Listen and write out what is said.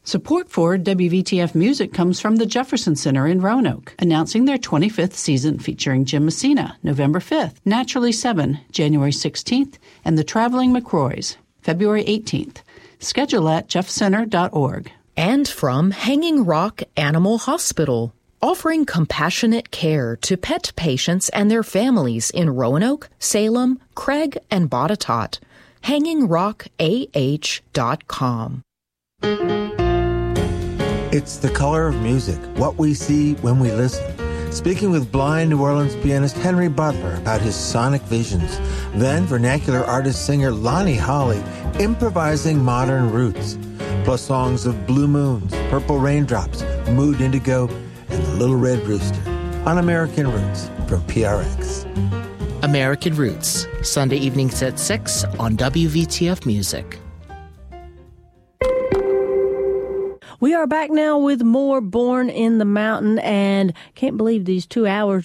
Support for WVTF Music comes from the Jefferson Center in Roanoke, announcing their 25th season featuring Jim Messina, November 5th, Naturally 7, January 16th, and the Traveling McCroys, February 18th. Schedule at jeffcenter.org. And from Hanging Rock Animal Hospital, offering compassionate care to pet patients and their families in Roanoke, Salem, Craig, and Botetourt. HangingRockAH.com. It's the color of music, what we see when we listen. Speaking with blind New Orleans pianist Henry Butler about his sonic visions. Then vernacular artist-singer Lonnie Holley improvising modern roots. Plus songs of Blue Moons, Purple Raindrops, Mood Indigo, and The Little Red Rooster on American Roots from PRX. American Roots, Sunday evenings at 6 on WVTF Music. We are back now with more Born in the Mountain, and can't believe these 2 hours